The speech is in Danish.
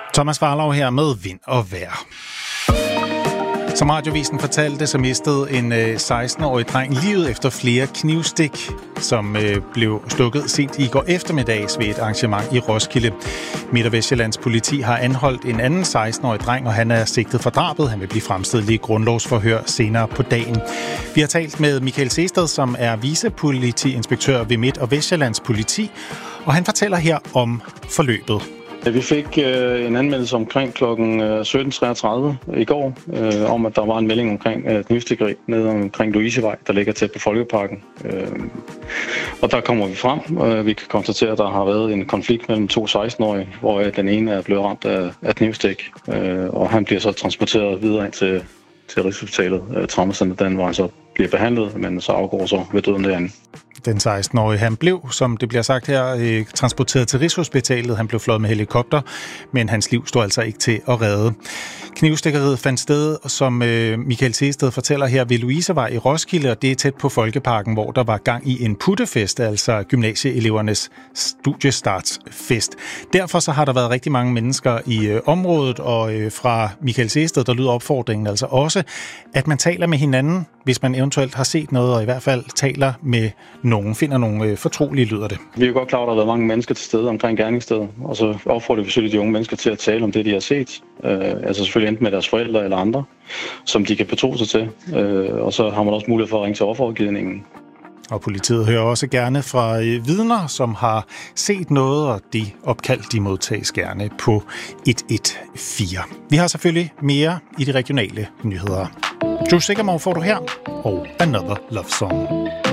Thomas Warlau her med vind og vejr. Som Radiovisen fortalte, så mistede en 16-årig dreng livet efter flere knivstik, som blev stukket sent i går eftermiddags ved et arrangement i Roskilde. Midt- og Vestsjællands politi har anholdt en anden 16-årig dreng, og han er sigtet for drabet. Han vil blive fremstillet i grundlovsforhør senere på dagen. Vi har talt med Michael Sehsted, som er vicepolitiinspektør ved Midt- og Vestsjællands politi, og han fortæller her om forløbet. Vi fik en anmeldelse omkring kl. 17.33 i går, om at der var en melding omkring knivstikkeri nede omkring Louisevej, der ligger tæt på Folkeparken. Og der kommer vi frem, og vi kan konstatere, at der har været en konflikt mellem to 16-årige, hvor den ene er blevet ramt af knivstik, og han bliver så transporteret videre ind til Rigshospitalet, Traumacentret, hvor han så bliver behandlet, men så afgår så ved døden derinde. Den 16-årige, han blev, som det bliver sagt her, transporteret til Rigshospitalet. Han blev fløjet med helikopter, men hans liv stod altså ikke til at redde. Knivstikkeriet fandt sted, som Michael Sehsted fortæller her, ved Louisevej i Roskilde, og det er tæt på Folkeparken, hvor der var gang i en puttefest, altså gymnasieelevernes studiestartsfest. Derfor så har der været rigtig mange mennesker i området, og fra Michael Sehsted, der lyder opfordringen altså også, at man taler med hinanden, hvis man eventuelt har set noget, og i hvert fald taler med nogen, finder nogle fortrolige, lyder det. Vi er jo godt klar, at der har været mange mennesker til stede omkring gerningsstedet, og så opfordrer vi selvfølgelig de unge mennesker til at tale om det, de har set. Altså selvfølgelig enten med deres forældre eller andre, som de kan betro sig til. Og så har man også mulighed for at ringe til offerrådgivningen. Og politiet hører også gerne fra vidner, som har set noget, og de opkald, de modtages gerne på 114. Vi har selvfølgelig mere i de regionale nyheder. Drew Sigamore får du her, og Another Love Song.